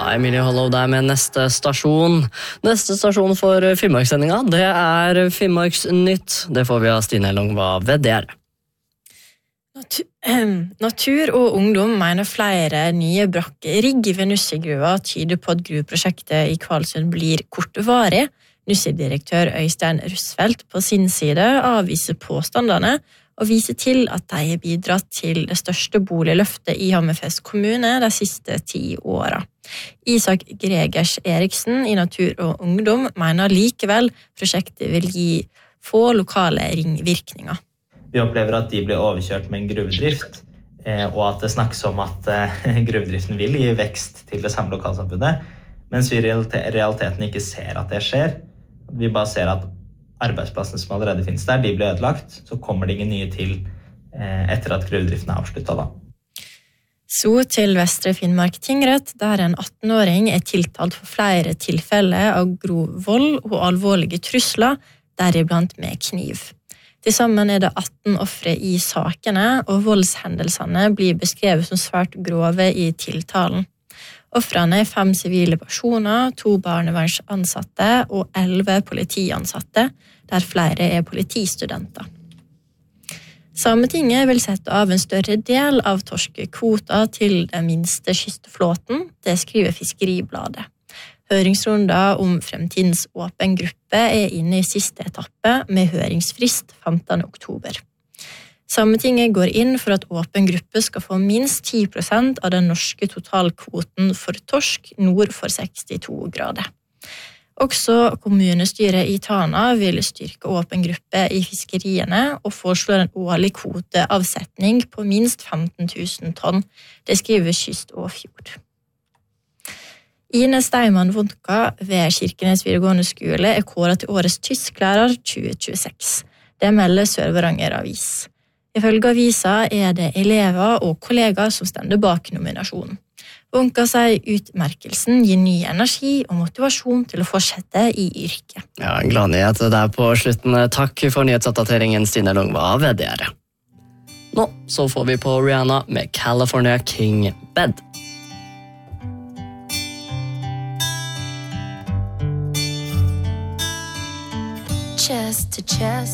Emilie Hollow der med neste stasjon. Neste stasjon for Finnmarkssendinga, det er Finnmarksnytt. Det får vi av Stine Longva Vedere. Natur og ungdom mener flere nye brakkerigg ved Nussir-gruva tyder på at gruveprosjektet i Kvalsund blir kortvarig. Nussir-direktør Øystein Russfeldt på sin side avviser påstandene og viser til at de har bidratt til det største boligløftet i Hammerfest kommune de siste 10 årene. Isak Gregers Eriksen i Natur og Ungdom mener likevel prosjektet vil gi få lokale ringvirkninger. Vi opplever at de blir overkjørt med en gruvedrift, og at det snakkes om at gruvedriften vil gi vekst til det samme lokalsamfunnet, mens vi i realiteten ikke ser at det skjer. Vi bare ser at arbeidsplassene som allerede finnes der, de blir ødelagt, så kommer det ingen nye til etter at gruvedriften er avsluttet da. Så til Vestre Finnmark tingrett, der en 18-åring er tiltalt for flere tilfeller av grov vold og alvorlige trusler, deriblant med kniv. Til sammen er det 18 ofre i sakene, og voldshendelsene blir beskrevet som svært grove i tiltalen. Ofrene er 5 sivile personer, 2 barnevernsansatte og 11 politiansatte, der flere er politistudenter. Sametinget vil sette av en større del av torskekvota til den minste kystflåten, det skriver Fiskeribladet. Høringsrunder om fremtidens åpen gruppe er inne i siste etappe med høringsfrist 15. oktober. Sametinget går inn for at åpen gruppe skal få minst 10% av den norske totalkvoten for torsk nord for 62 grader. Også kommunestyret i Tana vil styrke åpen gruppe i fiskeriene og foreslår en årlig kvoteavsetning på minst 15 000 tonn. Det skriver Kyst og Fjord. Ine Steimann Wondka ved Kirkenes videregående skole er kåret til årets tysklærer 2026. Det melder Sør-Varanger Avis. Ifølge avisa er det elever og kollegaer som stender bak nominasjonen. Wondka sier utmerkelsen gir ny energi og motivasjon til å fortsette i yrket. Ja, en glad nyhet der på slutten. Takk for nyhetsoppdateringen, Stine Longva Vedere. Nå så får vi på Rihanna med California King Bed. Chest to chest.